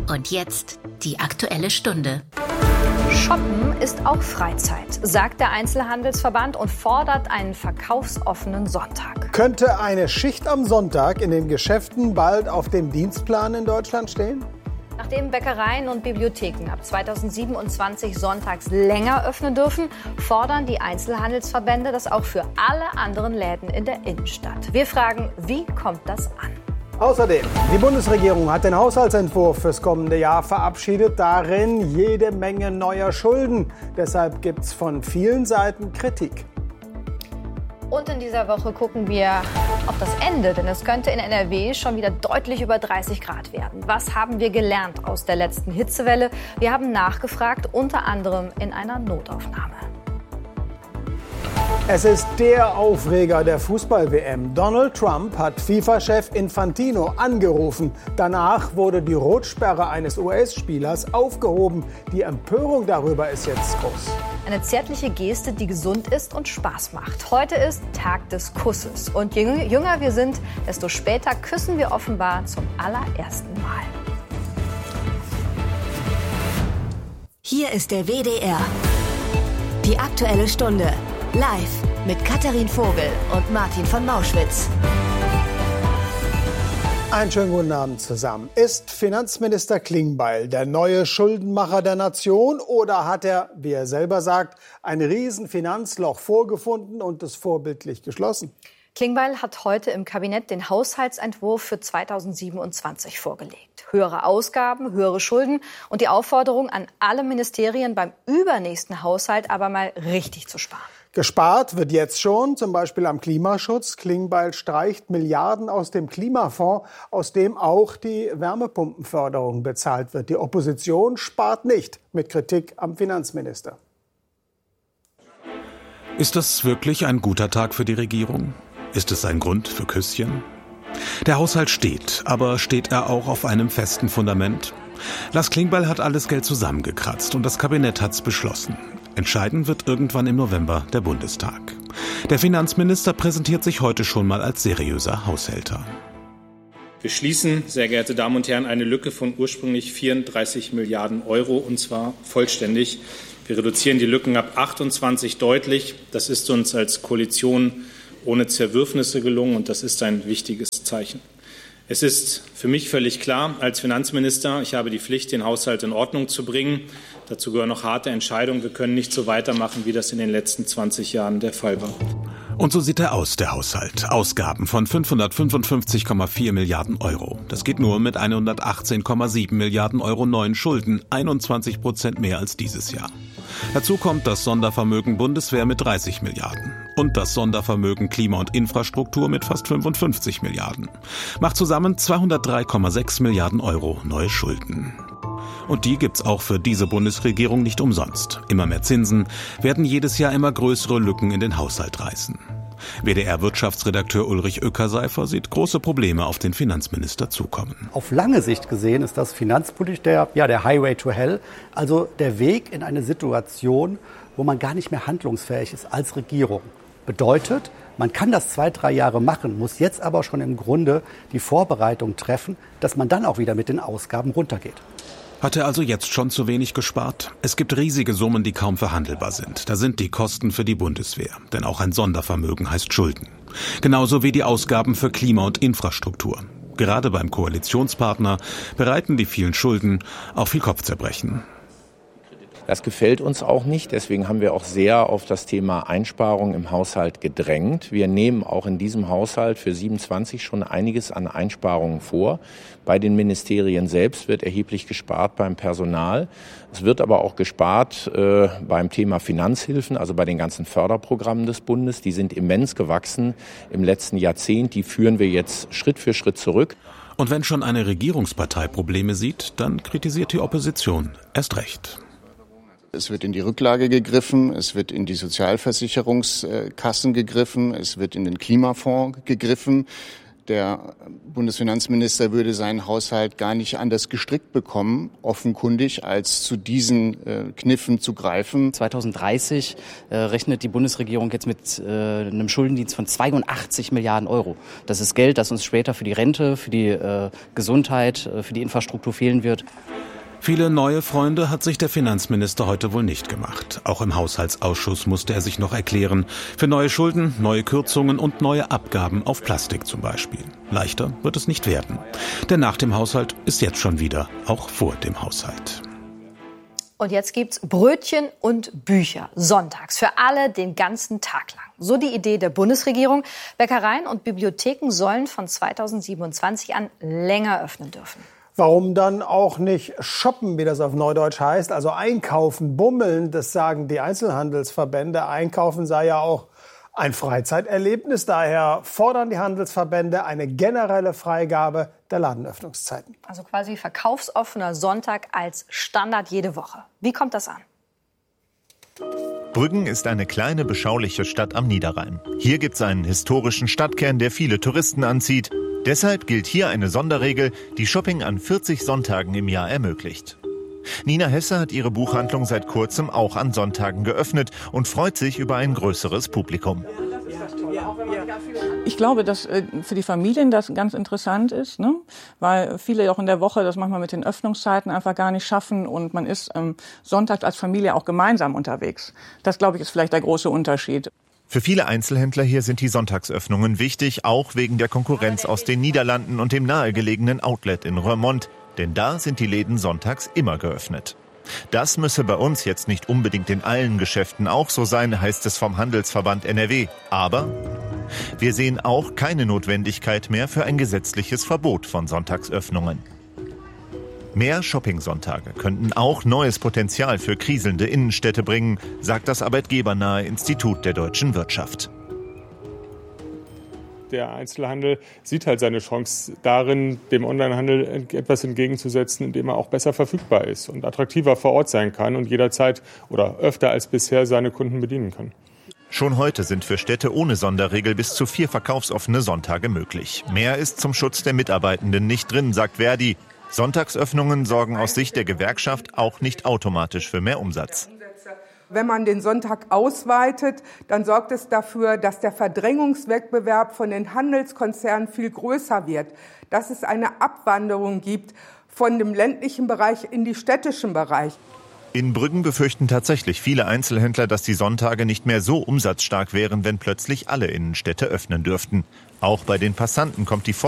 Und jetzt die Aktuelle Stunde. Shoppen ist auch Freizeit, sagt der Einzelhandelsverband und fordert einen verkaufsoffenen Sonntag. Könnte eine Schicht am Sonntag in den Geschäften bald auf dem Dienstplan in Deutschland stehen? Nachdem Bäckereien und Bibliotheken ab 2027 sonntags länger öffnen dürfen, fordern die Einzelhandelsverbände das auch für alle anderen Läden in der Innenstadt. Wir fragen, wie kommt das an? Außerdem, die Bundesregierung hat den Haushaltsentwurf fürs kommende Jahr verabschiedet. Darin jede Menge neuer Schulden. Deshalb gibt es von vielen Seiten Kritik. Und in dieser Woche gucken wir auf das Ende, denn es könnte in NRW schon wieder deutlich über 30 Grad werden. Was haben wir gelernt aus der letzten Hitzewelle? Wir haben nachgefragt, unter anderem in einer Notaufnahme. Es ist der Aufreger der Fußball-WM. Donald Trump hat FIFA-Chef Infantino angerufen. Danach wurde die Rotsperre eines US-Spielers aufgehoben. Die Empörung darüber ist jetzt groß. Eine zärtliche Geste, die gesund ist und Spaß macht. Heute ist Tag des Kusses. Und je jünger wir sind, desto später küssen wir offenbar zum allerersten Mal. Hier ist der WDR. Die Aktuelle Stunde. Live mit Katharin Vogel und Martin von Mauschwitz. Einen schönen guten Abend zusammen. Ist Finanzminister Klingbeil der neue Schuldenmacher der Nation oder hat er, wie er selber sagt, ein Riesenfinanzloch vorgefunden und es vorbildlich geschlossen? Klingbeil hat heute im Kabinett den Haushaltsentwurf für 2027 vorgelegt. Höhere Ausgaben, höhere Schulden und die Aufforderung an alle Ministerien beim übernächsten Haushalt aber mal richtig zu sparen. Gespart wird jetzt schon, zum Beispiel am Klimaschutz. Klingbeil streicht Milliarden aus dem Klimafonds, aus dem auch die Wärmepumpenförderung bezahlt wird. Die Opposition spart nicht, mit Kritik am Finanzminister. Ist das wirklich ein guter Tag für die Regierung? Ist es ein Grund für Küsschen? Der Haushalt steht, aber steht er auch auf einem festen Fundament? Lars Klingbeil hat alles Geld zusammengekratzt und das Kabinett hat's beschlossen. Entscheiden wird irgendwann im November der Bundestag. Der Finanzminister präsentiert sich heute schon mal als seriöser Haushälter. Wir schließen, sehr geehrte Damen und Herren, eine Lücke von ursprünglich 34 Milliarden Euro, und zwar vollständig. Wir reduzieren die Lücken ab 28 deutlich. Das ist uns als Koalition ohne Zerwürfnisse gelungen, und das ist ein wichtiges Zeichen. Es ist für mich völlig klar, als Finanzminister, ich habe die Pflicht, den Haushalt in Ordnung zu bringen. Dazu gehören noch harte Entscheidungen. Wir können nicht so weitermachen, wie das in den letzten 20 Jahren der Fall war. Und so sieht er aus, der Haushalt. Ausgaben von 555,4 Milliarden Euro. Das geht nur mit 118,7 Milliarden Euro neuen Schulden, 21% mehr als dieses Jahr. Dazu kommt das Sondervermögen Bundeswehr mit 30 Milliarden und das Sondervermögen Klima und Infrastruktur mit fast 55 Milliarden. Macht zusammen 203,6 Milliarden Euro neue Schulden. Und die gibt's auch für diese Bundesregierung nicht umsonst. Immer mehr Zinsen werden jedes Jahr immer größere Lücken in den Haushalt reißen. WDR-Wirtschaftsredakteur Ulrich Ueckerseifer sieht große Probleme auf den Finanzminister zukommen. Auf lange Sicht gesehen ist das finanzpolitisch der Highway to Hell, also der Weg in eine Situation, wo man gar nicht mehr handlungsfähig ist als Regierung. Bedeutet, man kann das 2-3 Jahre machen, muss jetzt aber schon im Grunde die Vorbereitung treffen, dass man dann auch wieder mit den Ausgaben runtergeht. Hat er also jetzt schon zu wenig gespart? Es gibt riesige Summen, die kaum verhandelbar sind. Da sind die Kosten für die Bundeswehr. Denn auch ein Sondervermögen heißt Schulden. Genauso wie die Ausgaben für Klima und Infrastruktur. Gerade beim Koalitionspartner bereiten die vielen Schulden auch viel Kopfzerbrechen. Das gefällt uns auch nicht. Deswegen haben wir auch sehr auf das Thema Einsparung im Haushalt gedrängt. Wir nehmen auch in diesem Haushalt für 27 schon einiges an Einsparungen vor. Bei den Ministerien selbst wird erheblich gespart beim Personal. Es wird aber auch gespart beim Thema Finanzhilfen, also bei den ganzen Förderprogrammen des Bundes. Die sind immens gewachsen im letzten Jahrzehnt. Die führen wir jetzt Schritt für Schritt zurück. Und wenn schon eine Regierungspartei Probleme sieht, dann kritisiert die Opposition erst recht. Es wird in die Rücklage gegriffen, es wird in die Sozialversicherungskassen gegriffen, es wird in den Klimafonds gegriffen. Der Bundesfinanzminister würde seinen Haushalt gar nicht anders gestrickt bekommen, offenkundig, als zu diesen Kniffen zu greifen. 2030 rechnet die Bundesregierung jetzt mit einem Schuldendienst von 82 Milliarden Euro. Das ist Geld, das uns später für die Rente, für die Gesundheit, für die Infrastruktur fehlen wird. Viele neue Freunde hat sich der Finanzminister heute wohl nicht gemacht. Auch im Haushaltsausschuss musste er sich noch erklären. Für neue Schulden, neue Kürzungen und neue Abgaben auf Plastik zum Beispiel. Leichter wird es nicht werden. Denn nach dem Haushalt ist jetzt schon wieder auch vor dem Haushalt. Und jetzt gibt's Brötchen und Bücher sonntags für alle den ganzen Tag lang. So die Idee der Bundesregierung. Bäckereien und Bibliotheken sollen von 2027 an länger öffnen dürfen. Warum dann auch nicht shoppen, wie das auf Neudeutsch heißt, also einkaufen, bummeln, das sagen die Einzelhandelsverbände. Einkaufen sei ja auch ein Freizeiterlebnis. Daher fordern die Handelsverbände eine generelle Freigabe der Ladenöffnungszeiten. Also quasi verkaufsoffener Sonntag als Standard jede Woche. Wie kommt das an? Brüggen ist eine kleine, beschauliche Stadt am Niederrhein. Hier gibt es einen historischen Stadtkern, der viele Touristen anzieht. Deshalb gilt hier eine Sonderregel, die Shopping an 40 Sonntagen im Jahr ermöglicht. Nina Hesse hat ihre Buchhandlung seit kurzem auch an Sonntagen geöffnet und freut sich über ein größeres Publikum. Ich glaube, dass für die Familien das ganz interessant ist, ne? Weil viele auch in der Woche das manchmal mit den Öffnungszeiten einfach gar nicht schaffen und man ist sonntags als Familie auch gemeinsam unterwegs. Das, glaube ich, ist vielleicht der große Unterschied. Für viele Einzelhändler hier sind die Sonntagsöffnungen wichtig, auch wegen der Konkurrenz aus den Niederlanden und dem nahegelegenen Outlet in Roermond. Denn da sind die Läden sonntags immer geöffnet. Das müsse bei uns jetzt nicht unbedingt in allen Geschäften auch so sein, heißt es vom Handelsverband NRW. Aber wir sehen auch keine Notwendigkeit mehr für ein gesetzliches Verbot von Sonntagsöffnungen. Mehr Shopping-Sonntage könnten auch neues Potenzial für kriselnde Innenstädte bringen, sagt das arbeitgebernahe Institut der deutschen Wirtschaft. Der Einzelhandel sieht halt seine Chance darin, dem Onlinehandel etwas entgegenzusetzen, indem er auch besser verfügbar ist und attraktiver vor Ort sein kann und jederzeit oder öfter als bisher seine Kunden bedienen kann. Schon heute sind für Städte ohne Sonderregel bis zu 4 verkaufsoffene Sonntage möglich. Mehr ist zum Schutz der Mitarbeitenden nicht drin, sagt Verdi. Sonntagsöffnungen sorgen aus Sicht der Gewerkschaft auch nicht automatisch für mehr Umsatz. Wenn man den Sonntag ausweitet, dann sorgt es dafür, dass der Verdrängungswettbewerb von den Handelskonzernen viel größer wird, dass es eine Abwanderung gibt von dem ländlichen Bereich in den städtischen Bereich. In Brüggen befürchten tatsächlich viele Einzelhändler, dass die Sonntage nicht mehr so umsatzstark wären, wenn plötzlich alle Innenstädte öffnen dürften. Auch bei den Passanten kommt die